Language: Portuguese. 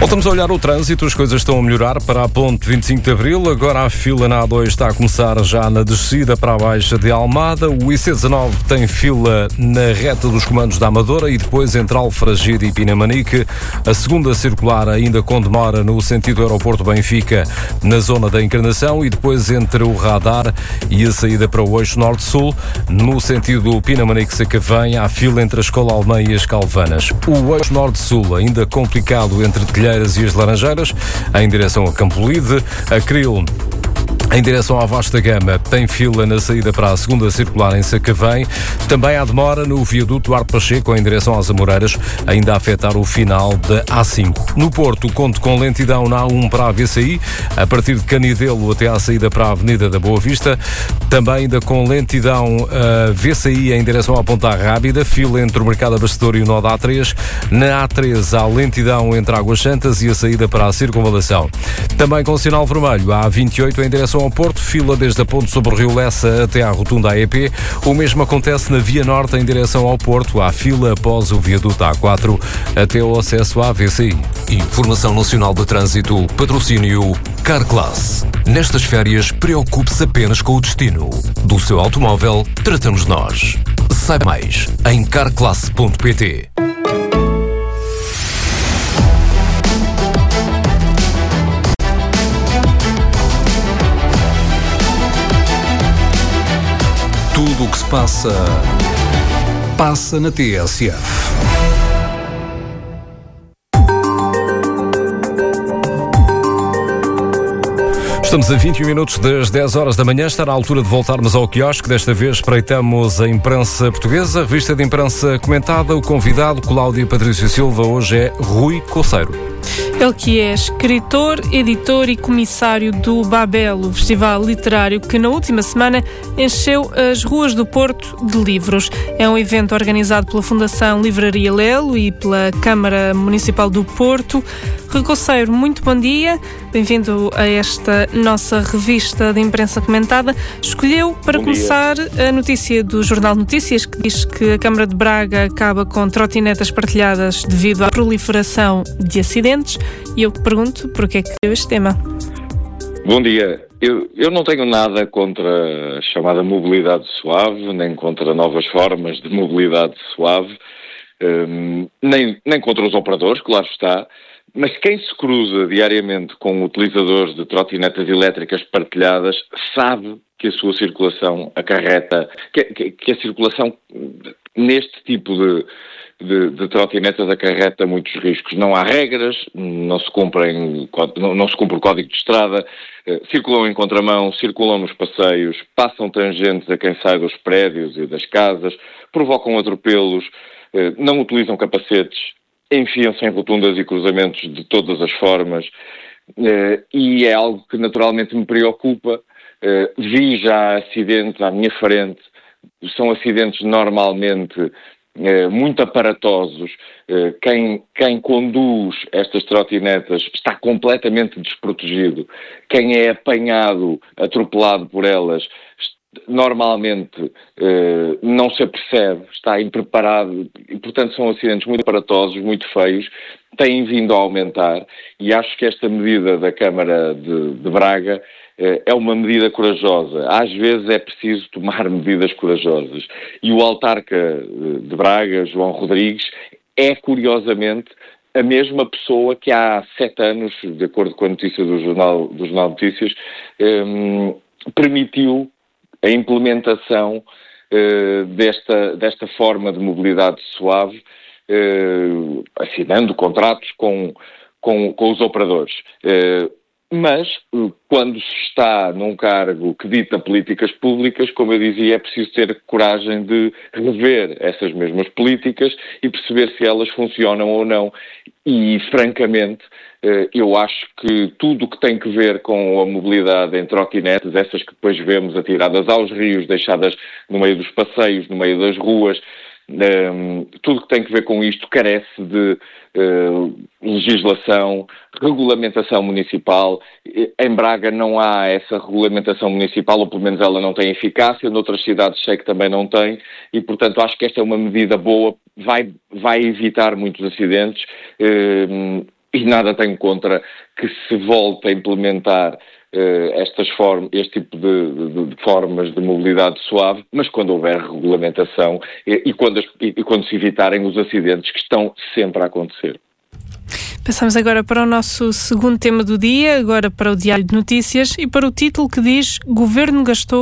Voltamos a olhar o trânsito, as coisas estão a melhorar para a ponte 25 de Abril, agora a fila na A2 está a começar já na descida para a Baixa de Almada, o IC19 tem fila na reta dos comandos da Amadora e depois entre Alfragide e Pinamanique, a segunda circular ainda com demora no sentido aeroporto Benfica, na zona da Encarnação e depois entre o Radar e a saída para o eixo Norte-Sul, no sentido Pinamanique-Sacavém, há fila entre a Escola Alemã e as Calvanas. O eixo Norte-Sul ainda complicado entre Telheiras e as Laranjeiras, em direção a Campolide, a Cril. Em direção à Vasta Gama, tem fila na saída para a segunda circular em Sacavém. Também há demora no viaduto Duarte Pacheco, em direção às Amoreiras, ainda a afetar o final da A5. No Porto, conto com lentidão na A1 para a VCI, a partir de Canidelo até à saída para a Avenida da Boa Vista. Também ainda com lentidão VCI em direção à Ponta Rábida, fila entre o Mercado Abastecedor e o nó da A3. Na A3 há lentidão entre Águas Santas e a saída para a Circunvalação. Também com sinal vermelho, há A28 em direção ao Porto, fila desde a ponte sobre o Rio Lessa até à rotunda AEP. O mesmo acontece na Via Norte em direção ao Porto. Há fila após o viaduto A4 até o acesso à VCI. Informação Nacional de Trânsito, patrocínio Carclass. Nestas férias, preocupe-se apenas com o destino. Do seu automóvel, tratamos nós. Saiba mais em carclass.pt. Tudo o que se passa na TSF. Estamos a 21 minutos das 10 horas da manhã, está na altura de voltarmos ao quiosque. Desta vez espreitamos a imprensa portuguesa, revista de imprensa comentada. O convidado, Cláudia Patrício Silva, hoje é Rui Coceiro. Ele que é escritor, editor e comissário do Babel, o festival literário que na última semana encheu as ruas do Porto de livros. É um evento organizado pela Fundação Livraria Lelo e pela Câmara Municipal do Porto. Rui Coceiro, muito bom dia. Bem-vindo a esta nossa revista de imprensa comentada. Escolheu para começar a notícia do Jornal Notícias, que diz que a Câmara de Braga acaba com trotinetas partilhadas devido à proliferação de acidentes. E eu pergunto, porquê é que deu este tema? Bom dia. Eu não tenho nada contra a chamada mobilidade suave, nem contra novas formas de mobilidade suave, nem contra os operadores, claro está, mas quem se cruza diariamente com utilizadores de trotinetas elétricas partilhadas sabe que a sua circulação acarreta, que a circulação neste tipo de trotinetas acarreta muitos riscos. Não há regras, não se cumpre o código de estrada, circulam em contramão, circulam nos passeios, passam tangentes a quem sai dos prédios e das casas, provocam atropelos, não utilizam capacetes, enfiam-se em rotundas e cruzamentos de todas as formas, e é algo que naturalmente me preocupa. Vi já acidentes à minha frente, são acidentes normalmente muito aparatosos. Quem conduz estas trotinetas está completamente desprotegido. Quem é apanhado, atropelado por elas, normalmente não se apercebe, está impreparado e, portanto, são acidentes muito aparatosos, muito feios, têm vindo a aumentar e acho que esta medida da Câmara de Braga é uma medida corajosa. Às vezes é preciso tomar medidas corajosas. E o autarca de Braga, João Rodrigues, é, curiosamente, a mesma pessoa que há 7 anos, de acordo com a notícia do Jornal Notícias, permitiu a implementação desta forma de mobilidade suave, assinando contratos com os operadores. Mas, quando se está num cargo que dita políticas públicas, como eu dizia, é preciso ter coragem de rever essas mesmas políticas e perceber se elas funcionam ou não. E, francamente, eu acho que tudo o que tem que ver com a mobilidade em trotinetes, essas que depois vemos atiradas aos rios, deixadas no meio dos passeios, no meio das ruas, tudo que tem que ver com isto carece de legislação, regulamentação municipal. Em Braga não há essa regulamentação municipal, ou pelo menos ela não tem eficácia. Noutras cidades sei que também não tem e, portanto, acho que esta é uma medida boa, vai evitar muitos acidentes e nada tenho contra que se volte a implementar este tipo de formas de mobilidade suave, mas quando houver regulamentação e quando se evitarem os acidentes que estão sempre a acontecer. Passamos agora para o nosso segundo tema do dia, agora para o Diário de Notícias e para o título que diz: Governo gastou